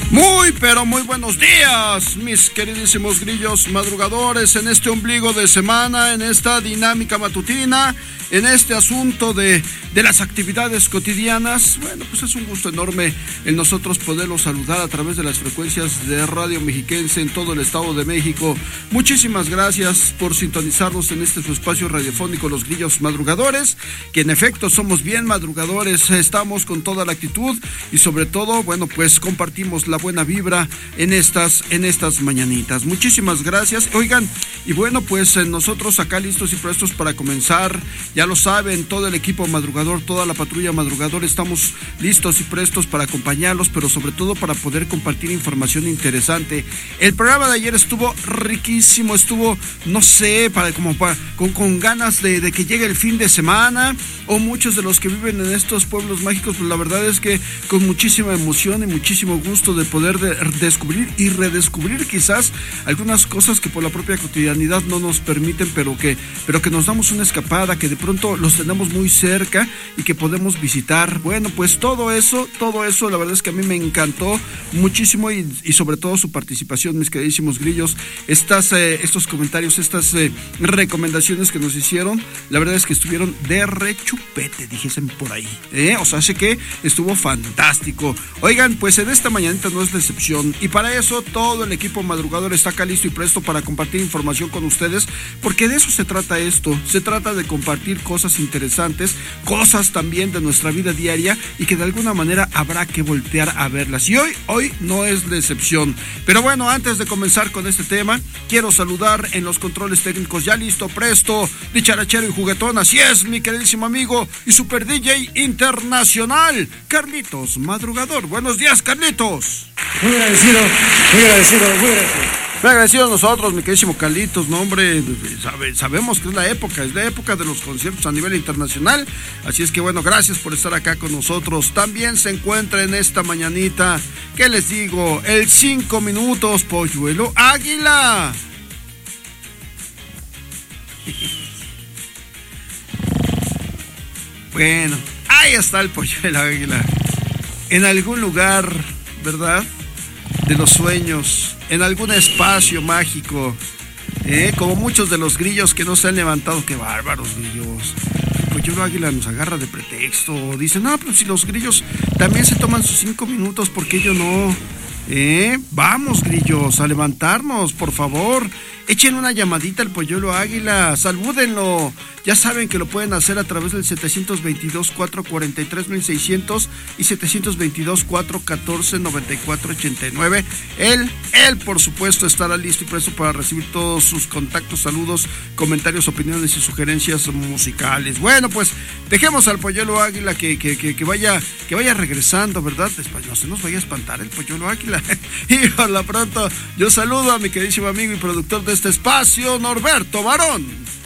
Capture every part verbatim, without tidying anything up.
Muy, pero muy buenos días, mis queridísimos grillos madrugadores, en este ombligo de semana, en esta dinámica matutina, en este asunto de, de las actividades cotidianas. Bueno, pues es un gusto enorme el nosotros poderlos saludar a través de las frecuencias de Radio Mexiquense en todo el Estado de México. Muchísimas gracias por sintonizarnos en este su espacio radiofónico, Los Grillos Madrugadores, que en efecto somos bien madrugadores, estamos con toda la actitud y sobre todo, bueno, pues compartimos la buena vibra en estas en estas mañanitas. Muchísimas gracias. Oigan, y bueno, pues eh, nosotros acá listos y prestos para comenzar. Ya lo saben, todo el equipo madrugador, toda la patrulla madrugador, estamos listos y prestos para acompañarlos, pero sobre todo para poder compartir información interesante. El programa de ayer estuvo riquísimo, estuvo, no sé, para como para, con, con ganas de, de que llegue el fin de semana, o muchos de los que viven en estos pueblos mágicos, pues la verdad es que con muchísima emoción y muchísimo gusto de poder de descubrir y redescubrir quizás algunas cosas que por la propia cotidianidad no nos permiten, pero que, pero que nos damos una escapada, que de pronto los tenemos muy cerca y que podemos visitar. Bueno, pues todo eso, todo eso, la verdad es que a mí me encantó muchísimo y, y sobre todo su participación, mis queridísimos grillos, estas, eh, estos comentarios, estas eh, recomendaciones que nos hicieron, la verdad es que estuvieron de rechupete, dijesen por ahí, ¿eh? O sea, sé que estuvo fantástico. Oigan, pues en esta mañanita no es la excepción, y para eso todo el equipo madrugador está acá listo y presto para compartir información con ustedes, porque de eso se trata esto, se trata de compartir cosas interesantes, cosas también de nuestra vida diaria y que de alguna manera habrá que voltear a verlas, y hoy, hoy no es la excepción. Pero bueno, antes de comenzar con este tema, quiero saludar en los controles técnicos, ya listo, presto, dicharachero y juguetón, así es, mi queridísimo amigo y super D J internacional, Carlitos Madrugador. Buenos días, Carlitos. Muy agradecido, muy agradecido, muy agradecido. Muy agradecidos nosotros, mi queridísimo Carlitos, no hombre, sabe, sabemos que es la época, es la época de los conciertos a nivel internacional, así es que bueno, gracias por estar acá con nosotros. También se encuentra en esta mañanita, ¿qué les digo? El cinco minutos, Polluelo Águila. Bueno, ahí está el Polluelo Águila, en algún lugar, ¿verdad?, de los sueños, en algún espacio mágico, ¿eh? Como muchos de los grillos que no se han levantado. Qué bárbaros grillos. El Polluelo Águila nos agarra de pretexto, dicen, no, pero si los grillos también se toman sus cinco minutos, ¿por qué yo no? ¿Eh? Vamos, grillos, a levantarnos, por favor. Echen una llamadita al Polluelo Águila, salúdenlo. Ya saben que lo pueden hacer a través del setecientos veintidós, cuatrocientos cuarenta y tres, mil seiscientos y setecientos veintidós, cuatrocientos catorce, noventa y cuatro ochenta y nueve. Él, él, por supuesto, estará listo y presto para recibir todos sus contactos, saludos, comentarios, opiniones y sugerencias musicales. Bueno, pues dejemos al Polluelo Águila que, que, que, que, vaya, que vaya regresando, ¿verdad? No se nos vaya a espantar el Polluelo Águila. Y por lo pronto, yo saludo a mi queridísimo amigo y productor de este espacio, Norberto Barón.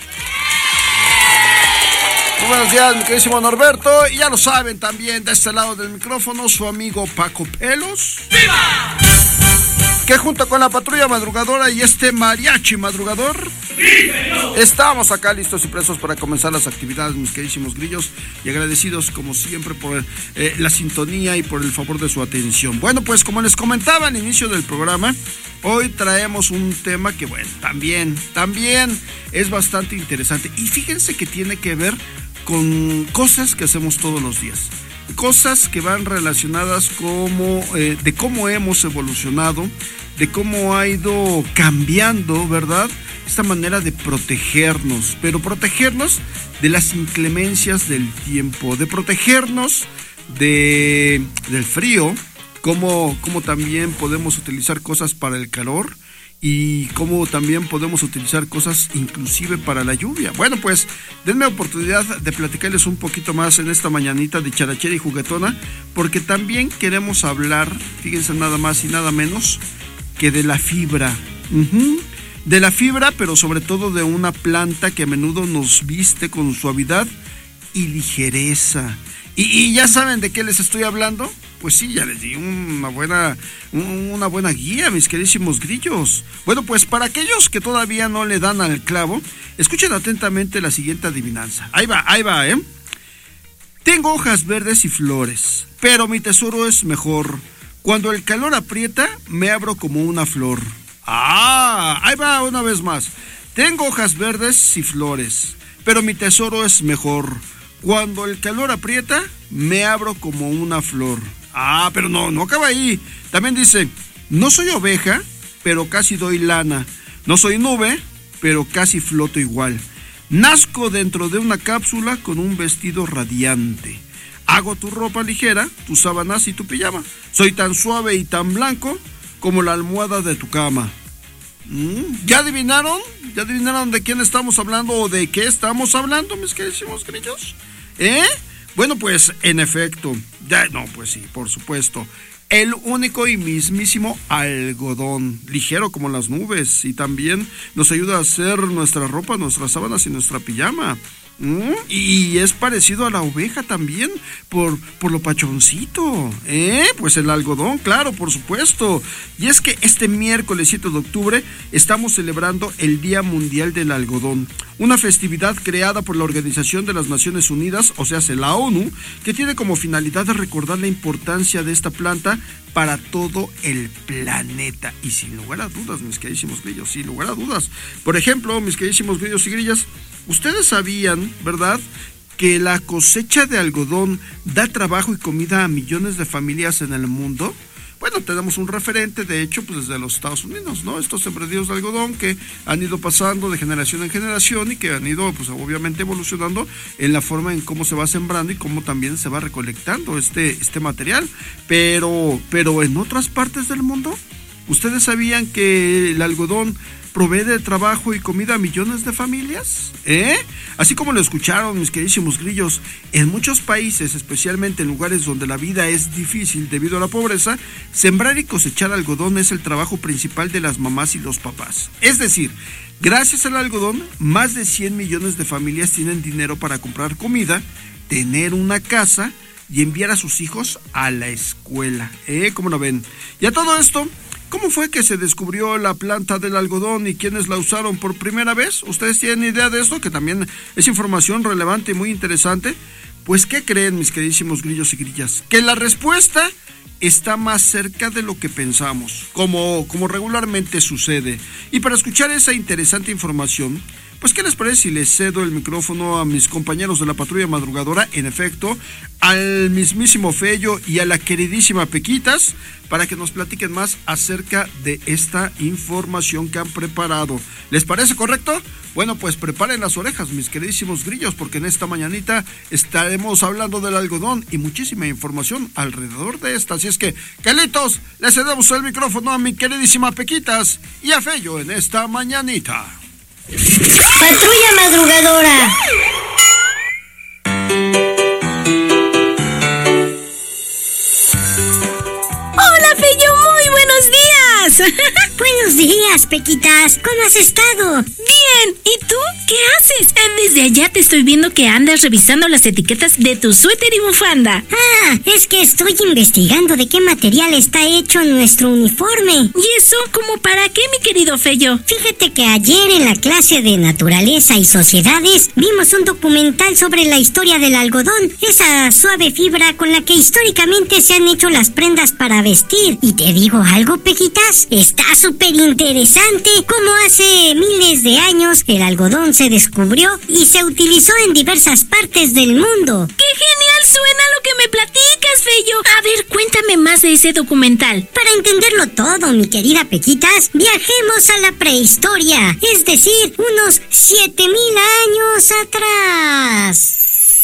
Muy buenos días, mi queridísimo Norberto. Y ya lo saben también, de este lado del micrófono, su amigo Paco Pelos. ¡Viva! Que junto con la patrulla madrugadora y este mariachi madrugador, ¡vímelo!, estamos acá listos y prestos para comenzar las actividades, mis queridísimos grillos, y agradecidos como siempre por eh, la sintonía y por el favor de su atención. Bueno, pues como les comentaba al inicio del programa, hoy traemos un tema que, bueno, también, también es bastante interesante. Y fíjense que tiene que ver con cosas que hacemos todos los días. Cosas que van relacionadas como, eh, de cómo hemos evolucionado, de cómo ha ido cambiando, ¿verdad?, esta manera de protegernos, pero protegernos de las inclemencias del tiempo, de protegernos de, del frío, cómo, cómo también podemos utilizar cosas para el calor y cómo también podemos utilizar cosas inclusive para la lluvia. Bueno, pues denme oportunidad de platicarles un poquito más en esta mañanita de charachera y juguetona, porque también queremos hablar, fíjense, nada más y nada menos que de la fibra. Uh-huh. De la fibra, pero sobre todo de una planta que a menudo nos viste con suavidad y ligereza. Y, y ya saben de qué les estoy hablando. Pues sí, ya les di una buena, una buena guía, mis queridísimos grillos. Bueno, pues para aquellos que todavía no le dan al clavo, escuchen atentamente la siguiente adivinanza. Ahí va, ahí va, ¿eh? Tengo hojas verdes y flores, pero mi tesoro es mejor, Cuando el calor aprieta, me abro como una flor. Ah, ahí va una vez más. Tengo hojas verdes y flores, pero mi tesoro es mejor. Cuando el calor aprieta, me abro como una flor. Ah, pero no, no acaba ahí. También dice, no soy oveja, pero casi doy lana. No soy nube, pero casi floto igual. Nazco dentro de una cápsula con un vestido radiante. Hago tu ropa ligera, tus sábanas y tu pijama. Soy tan suave y tan blanco como la almohada de tu cama. ¿Ya adivinaron? ¿Ya adivinaron de quién estamos hablando o de qué estamos hablando, mis queridísimos grillos? ¿Eh? Bueno, pues, en efecto, ya, no, pues sí, por supuesto. El único y mismísimo algodón, ligero como las nubes, y también nos ayuda a hacer nuestra ropa, nuestras sábanas y nuestra pijama. ¿Mm? Y es parecido a la oveja también, por, por lo pachoncito, ¿eh? Pues el algodón, claro, por supuesto. Y es que este miércoles siete de octubre estamos celebrando el Día Mundial del Algodón, una festividad creada por la Organización de las Naciones Unidas, o sea, la ONU, que tiene como finalidad de recordar la importancia de esta planta para todo el planeta. Y sin lugar a dudas, mis queridísimos grillos, sin lugar a dudas. Por ejemplo, mis queridísimos grillos y grillas, ustedes sabían, ¿verdad?, que la cosecha de algodón da trabajo y comida a millones de familias en el mundo. Bueno, tenemos un referente, de hecho, pues desde los Estados Unidos, ¿no? Estos sembradíos de algodón que han ido pasando de generación en generación y que han ido, pues obviamente evolucionando en la forma en cómo se va sembrando y cómo también se va recolectando este, este material. Pero, pero en otras partes del mundo, ¿ustedes sabían que el algodón provee de trabajo y comida a millones de familias? ¿Eh? Así como lo escucharon, mis queridísimos grillos, en muchos países, especialmente en lugares donde la vida es difícil debido a la pobreza, sembrar y cosechar algodón es el trabajo principal de las mamás y los papás. Es decir, gracias al algodón, más de cien millones de familias tienen dinero para comprar comida, tener una casa y enviar a sus hijos a la escuela. ¿Eh? ¿Cómo lo ven? Y a todo esto, ¿cómo fue que se descubrió la planta del algodón y quiénes la usaron por primera vez? ¿Ustedes tienen idea de esto? Que también es información relevante y muy interesante. Pues, ¿qué creen, mis queridísimos grillos y grillas? Que la respuesta está más cerca de lo que pensamos, como, como regularmente sucede. Y para escuchar esa interesante información, pues, ¿qué les parece si les cedo el micrófono a mis compañeros de la patrulla madrugadora? En efecto, al mismísimo Fello y a la queridísima Pequitas, para que nos platiquen más acerca de esta información que han preparado. ¿Les parece correcto? Bueno, pues preparen las orejas, mis queridísimos grillos, porque en esta mañanita estaremos hablando del algodón y muchísima información alrededor de esta. Así es que, Calitos, le cedemos el micrófono a mi queridísima Pequitas y a Fello en esta mañanita. Patrulla madrugadora. Hola, Fello, muy buenos días. Buenos días, Pequitas. ¿Cómo has estado? Bien, ¿y tú? ¿Qué haces? Desde allá te estoy viendo que andas revisando las etiquetas de tu suéter y bufanda. Ah, es que estoy investigando de qué material está hecho nuestro uniforme. ¿Y eso como para qué, mi querido Fello? Fíjate que ayer en la clase de Naturaleza y Sociedades vimos un documental sobre la historia del algodón, esa suave fibra con la que históricamente se han hecho las prendas para vestir. Y te digo algo, Pequitas, está súper interesante cómo hace miles de años el algodón se descubrió y se utilizó en diversas partes del mundo. ¡Qué genial suena lo que me platicas, Fello! A ver, cuéntame más de ese documental. Para entenderlo todo, mi querida Pequitas, viajemos a la prehistoria, es decir, unos siete mil años atrás.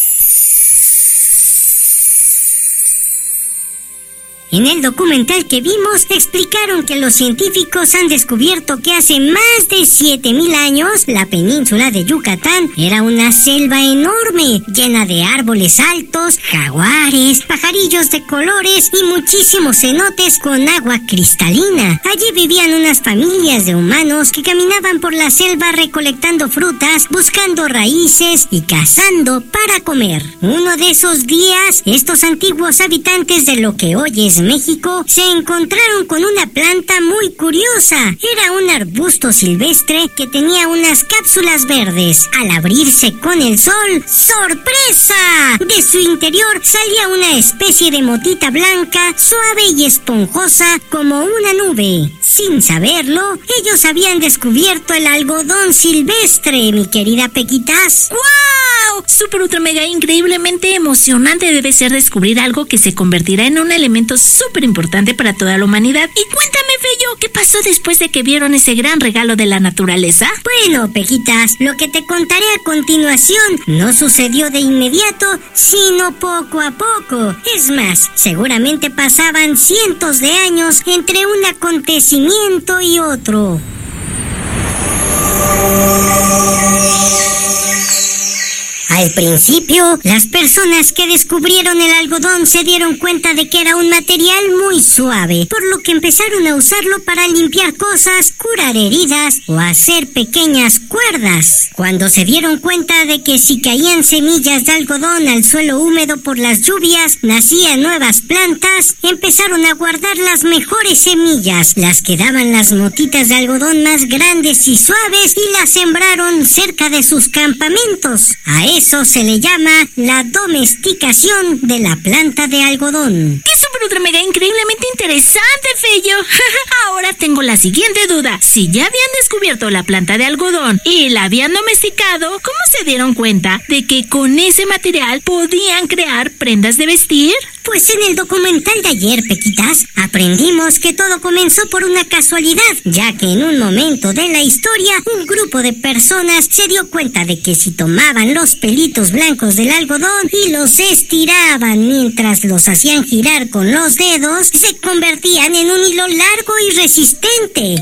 En el documental que vimos, explicaron que los científicos han descubierto que hace más de siete mil años, la península de Yucatán era una selva enorme, llena de árboles altos, jaguares, pajarillos de colores y muchísimos cenotes con agua cristalina. Allí vivían unas familias de humanos que caminaban por la selva recolectando frutas, buscando raíces y cazando para comer. Uno de esos días, estos antiguos habitantes de lo que hoy es Juárez, México, se encontraron con una planta muy curiosa. Era un arbusto silvestre que tenía unas cápsulas verdes. Al abrirse con el sol, ¡sorpresa! De su interior salía una especie de motita blanca, suave y esponjosa como una nube. Sin saberlo, ellos habían descubierto el algodón silvestre, mi querida Pequitas. ¡Wow! Super ultra mega increíblemente emocionante debe ser descubrir algo que se convertirá en un elemento súper importante para toda la humanidad. Y cuéntame, Feyo, ¿qué pasó después de que vieron ese gran regalo de la naturaleza? Bueno, Pequitas, lo que te contaré a continuación no sucedió de inmediato, sino poco a poco. Es más, seguramente pasaban cientos de años entre un acontecimiento y otro. Al principio, las personas que descubrieron el algodón se dieron cuenta de que era un material muy suave, por lo que empezaron a usarlo para limpiar cosas, curar heridas o hacer pequeñas cuerdas. Cuando se dieron cuenta de que si caían semillas de algodón al suelo húmedo por las lluvias, nacían nuevas plantas, empezaron a guardar las mejores semillas, las que daban las motitas de algodón más grandes y suaves, y las sembraron cerca de sus campamentos. A eso Eso se le llama la domesticación de la planta de algodón. ¡Qué super ultra mega increíblemente interesante, Feyo! Ahora tengo la siguiente duda. Si ya habían descubierto la planta de algodón y la habían domesticado, ¿cómo se dieron cuenta de que con ese material podían crear prendas de vestir? Pues en el documental de ayer, Pequitas, aprendimos que todo comenzó por una casualidad, ya que en un momento de la historia, un grupo de personas se dio cuenta de que si tomaban los pelitos blancos del algodón y los estiraban mientras los hacían girar con los dedos, se convertían en un hilo largo y resistente.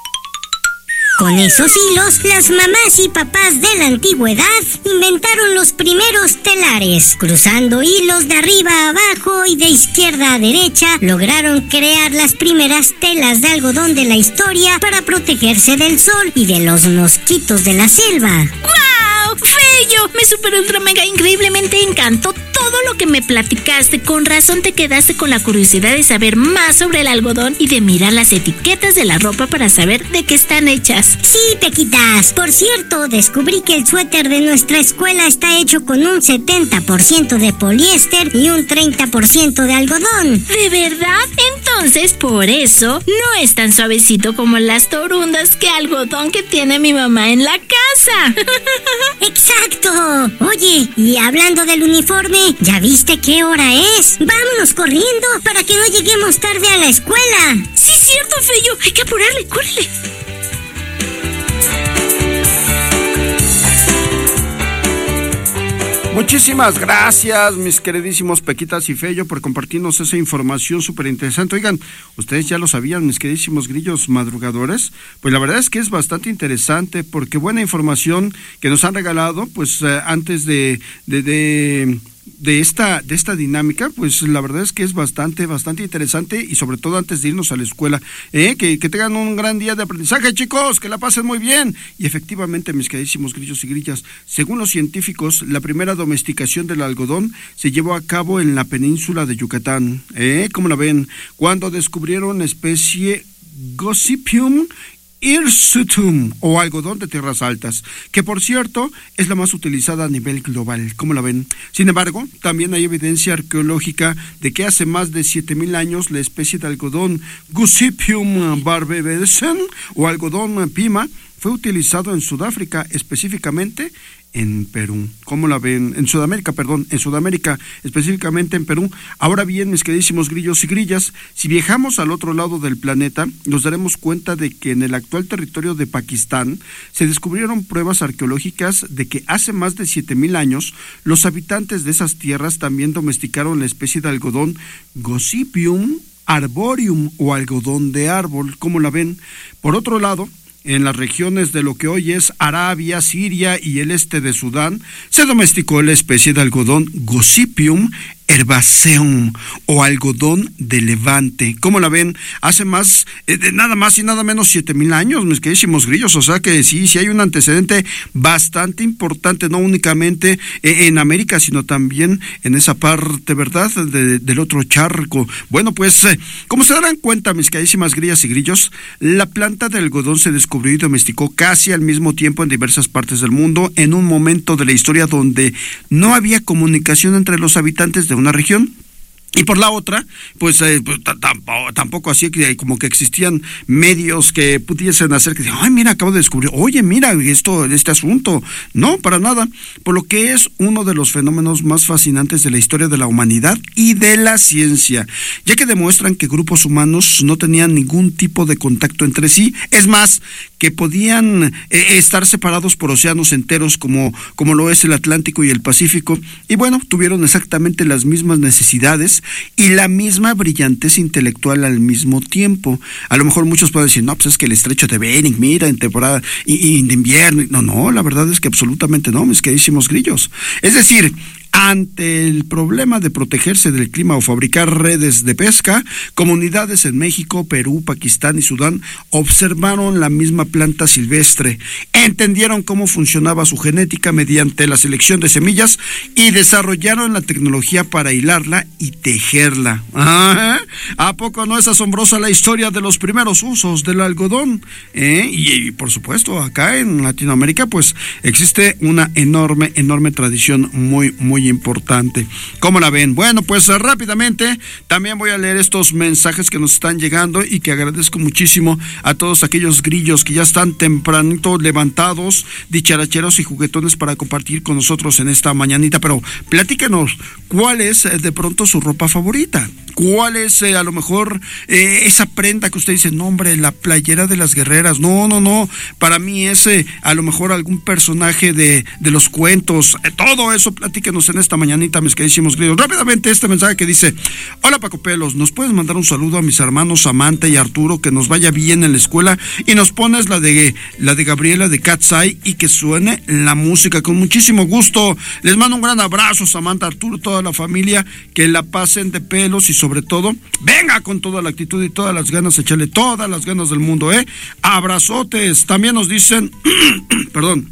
Con esos hilos, las mamás y papás de la antigüedad inventaron los primeros telares. Cruzando hilos de arriba a abajo y de izquierda a derecha, lograron crear las primeras telas de algodón de la historia para protegerse del sol y de los mosquitos de la selva. ¡Guau! ¡Feyo! Me super ultra mega increíblemente encantó todo lo que me platicaste. Con razón te quedaste con la curiosidad de saber más sobre el algodón y de mirar las etiquetas de la ropa para saber de qué están hechas. Sí, Pequitas. Por cierto, descubrí que el suéter de nuestra escuela está hecho con un setenta por ciento de poliéster y un treinta por ciento de algodón. ¿De verdad? Entonces, por eso, no es tan suavecito como las torundas que algodón que tiene mi mamá en la casa. ¡Exacto! Oye, y hablando del uniforme, ¿ya viste qué hora es? Vámonos corriendo para que no lleguemos tarde a la escuela. Sí, cierto, Feyo. Hay que apurarle, córrele. Muchísimas gracias, mis queridísimos Pequitas y Feyo, por compartirnos esa información súper interesante. Oigan, ¿ustedes ya lo sabían, mis queridísimos grillos madrugadores? Pues la verdad es que es bastante interesante, porque buena información que nos han regalado, pues eh, antes de... de, de de esta de esta dinámica, pues la verdad es que es bastante, bastante interesante, y sobre todo antes de irnos a la escuela, ¿eh? que, que tengan un gran día de aprendizaje, chicos, que la pasen muy bien. Y efectivamente, mis queridísimos grillos y grillas, según los científicos, la primera domesticación del algodón se llevó a cabo en la península de Yucatán, ¿eh? ¿Cómo la ven? Cuando descubrieron la especie Gossypium hirsutum, o algodón de tierras altas, que por cierto es la más utilizada a nivel global. ¿Cómo la ven? Sin embargo, también hay evidencia arqueológica de que hace más de siete mil años la especie de algodón Gossypium barbarescens, o algodón pima, fue utilizado en Sudáfrica, específicamente en Perú. ¿Cómo la ven? En Sudamérica, perdón, en Sudamérica, específicamente en Perú. Ahora bien, mis queridísimos grillos y grillas, si viajamos al otro lado del planeta, nos daremos cuenta de que en el actual territorio de Pakistán se descubrieron pruebas arqueológicas de que hace más de siete mil años los habitantes de esas tierras también domesticaron la especie de algodón Gossypium arboreum, o algodón de árbol. ¿Cómo la ven? Por otro lado, en las regiones de lo que hoy es Arabia, Siria y el este de Sudán, se domesticó la especie de algodón Gossypium herbaceum o algodón de Levante. ¿Cómo la ven? Hace más, eh, de nada más y nada menos siete mil años, mis queridísimos grillos. O sea que sí, sí hay un antecedente bastante importante, no únicamente eh, en América, sino también en esa parte, ¿verdad?, de, del otro charco. Bueno, pues, eh, como se darán cuenta, mis queridísimas grillas y grillos, la planta de algodón se descubrió y domesticó casi al mismo tiempo en diversas partes del mundo, en un momento de la historia donde no había comunicación entre los habitantes de una región. Y por la otra, pues, eh, pues tampoco, tampoco así que como que existían medios que pudiesen hacer que digan, ay, mira, acabo de descubrir, oye, mira, esto, este asunto. No, para nada. Por lo que es uno de los fenómenos más fascinantes de la historia de la humanidad y de la ciencia, ya que demuestran que grupos humanos no tenían ningún tipo de contacto entre sí. Es más, que podían eh, estar separados por océanos enteros como, como lo es el Atlántico y el Pacífico. Y bueno, tuvieron exactamente las mismas necesidades y la misma brillantez intelectual al mismo tiempo. A lo mejor muchos pueden decir, no, pues es que el estrecho de Bering, mira, en temporada y, y de invierno. No, no, la verdad es que absolutamente no, mis queridísimos grillos. Es decir, ante el problema de protegerse del clima o fabricar redes de pesca, comunidades en México, Perú, Pakistán y Sudán observaron la misma planta silvestre, entendieron cómo funcionaba su genética mediante la selección de semillas y desarrollaron la tecnología para hilarla y tejerla. ¿Ah? ¿A poco no es asombrosa la historia de los primeros usos del algodón? ¿Eh? Y, y por supuesto, acá en Latinoamérica, pues existe una enorme, enorme tradición muy, muy importante. ¿Cómo la ven? Bueno, pues rápidamente también voy a leer estos mensajes que nos están llegando y que agradezco muchísimo a todos aquellos grillos que ya están tempranito levantados, dicharacheros y juguetones para compartir con nosotros en esta mañanita. Pero platíquenos, ¿cuál es eh, de pronto su ropa favorita? ¿Cuál es eh, a lo mejor eh, esa prenda que usted dice, no hombre, la playera de las guerreras? No, no, no, para mí es eh, a lo mejor algún personaje de, de los cuentos. Eh, todo eso platíquenos en esta mañanita, mis queridísimos grillos. Rápidamente este mensaje que dice, hola Paco Pelos, ¿nos puedes mandar un saludo a mis hermanos Samantha y Arturo, que nos vaya bien en la escuela, y nos pones la de la de Gabriela de Cat's Eye y que suene la música? Con muchísimo gusto. Les mando un gran abrazo, Samantha, Arturo, toda la familia, que la pasen de pelos y sobre todo, venga con toda la actitud y todas las ganas, echarle todas las ganas del mundo, ¿eh? Abrazotes. También nos dicen, perdón,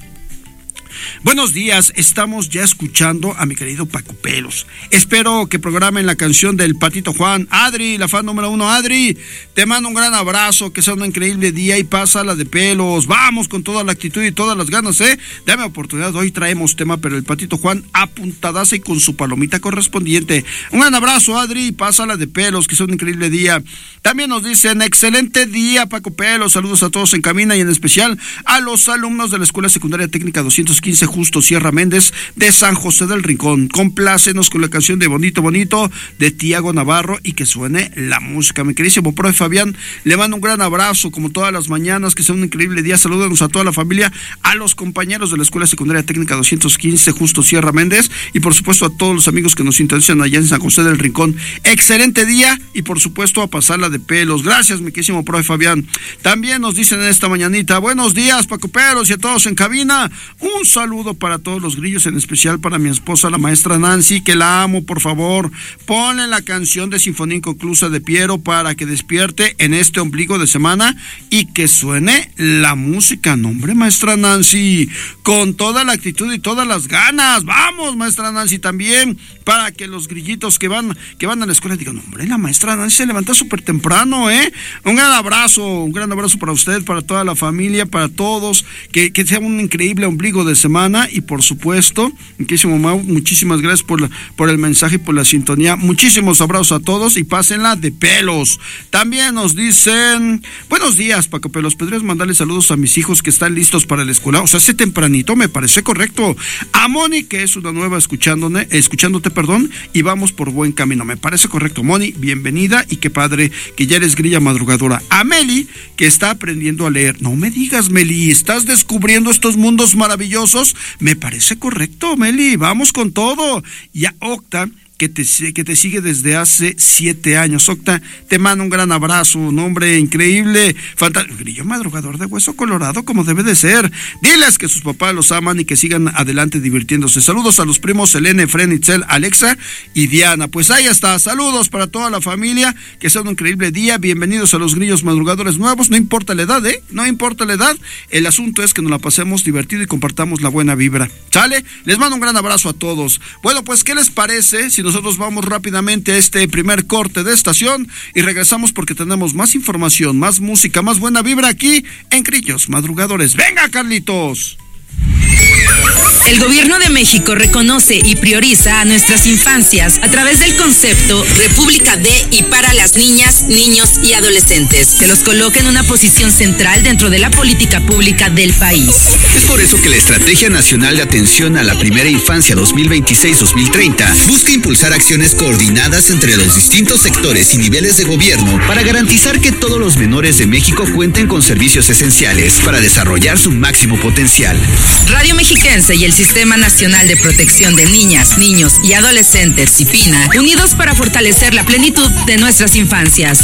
buenos días, estamos ya escuchando a mi querido Paco Pelos. Espero que programen la canción del Patito Juan. Adri, la fan número uno, Adri, te mando un gran abrazo, que sea un increíble día y pásala de pelos. Vamos con toda la actitud y todas las ganas, ¿eh? Dame oportunidad, hoy traemos tema, pero el Patito Juan apuntadaza y con su palomita correspondiente. Un gran abrazo, Adri, pásala de pelos, que sea un increíble día. También nos dicen, excelente día, Paco Pelos. Saludos a todos en cabina y en especial a los alumnos de la Escuela Secundaria Técnica doscientos quince Justo Sierra Méndez de San José del Rincón. Complácenos con la canción de Bonito Bonito de Tiago Navarro y que suene la música. Mi queridísimo profe Fabián, le mando un gran abrazo como todas las mañanas, que sea un increíble día. Salúdanos a toda la familia, a los compañeros de la Escuela Secundaria Técnica doscientos quince Justo Sierra Méndez y por supuesto a todos los amigos que nos sintonizan allá en San José del Rincón. Excelente día y por supuesto a pasarla de pelos. Gracias, mi queridísimo profe Fabián. También nos dicen en esta mañanita, buenos días, Paco Pelos, y a todos en cabina. Un saludo para todos los grillos, en especial para mi esposa, la maestra Nancy, que la amo. Por favor, ponle la canción de Sinfonía Inconclusa de Piero para que despierte en este ombligo de semana y que suene la música. Nombre, maestra Nancy, con toda la actitud y todas las ganas. Vamos, maestra Nancy, también para que los grillitos que van que van a la escuela digan, hombre, la maestra Nancy se levanta súper temprano, ¿eh? Un gran abrazo, un gran abrazo para usted, para toda la familia, para todos, que, que sea un increíble ombligo de semana y por supuesto, muchísimo Mau, muchísimas gracias por, la, por el mensaje y por la sintonía. Muchísimos abrazos a todos y pásenla de pelos. También nos dicen, buenos días, Paco Pelos, ¿podrías mandarle saludos a mis hijos que están listos para la escuela? O sea, hace tempranito, me parece correcto. A Moni, que es una nueva escuchándome, escuchándote, perdón, y vamos por buen camino. Me parece correcto, Moni, bienvenida y qué padre que ya eres grilla madrugadora. A Meli, que está aprendiendo a leer. No me digas, Meli, ¿estás descubriendo estos mundos maravillosos? Me parece correcto, Meli, vamos con todo. Y a Octa, que te, que te sigue desde hace siete años. Octa, te mando un gran abrazo, un hombre increíble, fantástico, grillo madrugador de hueso colorado como debe de ser. Diles que sus papás los aman y que sigan adelante divirtiéndose. Saludos a los primos Selene, Fren, Itzel, Alexa y Diana. Pues ahí está, saludos para toda la familia, que sea un increíble día. Bienvenidos a los grillos madrugadores nuevos, no importa la edad, ¿eh? No importa la edad, el asunto es que nos la pasemos divertido y compartamos la buena vibra. ¿Sale? Les mando un gran abrazo a todos. Bueno, pues, ¿qué les parece si nosotros vamos rápidamente a este primer corte de estación y regresamos porque tenemos más información, más música, más buena vibra aquí en Grillos Madrugadores? ¡Venga, Carlitos! El Gobierno de México reconoce y prioriza a nuestras infancias a través del concepto República de y para las niñas, niños y adolescentes, que los coloca en una posición central dentro de la política pública del país. Es por eso que la Estrategia Nacional de Atención a la Primera Infancia dos mil veintiséis a dos mil treinta busca impulsar acciones coordinadas entre los distintos sectores y niveles de gobierno para garantizar que todos los menores de México cuenten con servicios esenciales para desarrollar su máximo potencial. Radio Mexiquense y el Sistema Nacional de Protección de Niñas, Niños y Adolescentes, CIPINA, unidos para fortalecer la plenitud de nuestras infancias.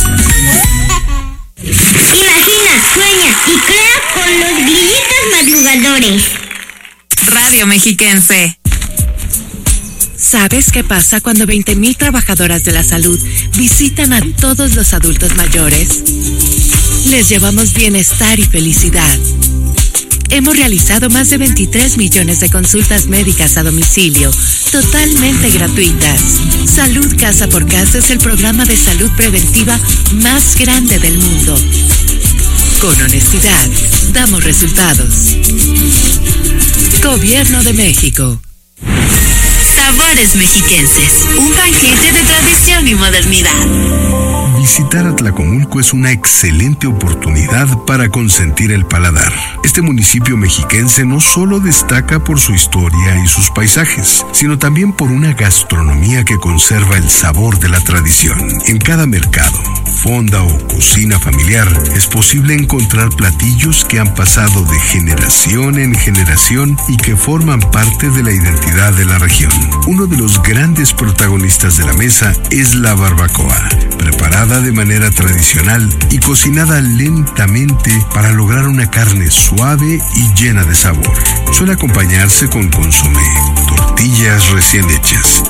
Imagina, sueña y crea con los grillitos madrugadores. Radio Mexiquense. ¿Sabes qué pasa cuando veinte mil trabajadoras de la salud visitan a todos los adultos mayores? Les llevamos bienestar y felicidad. Hemos realizado más de veintitrés millones de consultas médicas a domicilio, totalmente gratuitas. Salud Casa por Casa es el programa de salud preventiva más grande del mundo. Con honestidad, damos resultados. Gobierno de México. Sabores mexiquenses, un banquete de tradición y modernidad. Visitar Atlacomulco es una excelente oportunidad para consentir el paladar. Este municipio mexiquense no solo destaca por su historia y sus paisajes, sino también por una gastronomía que conserva el sabor de la tradición. En cada mercado, fonda o cocina familiar es posible encontrar platillos que han pasado de generación en generación y que forman parte de la identidad de la región. Uno de los grandes protagonistas de la mesa es la barbacoa, preparada de manera tradicional y cocinada lentamente para lograr una carne suave y llena de sabor. Suele acompañarse con consomé, tortillas recién hechas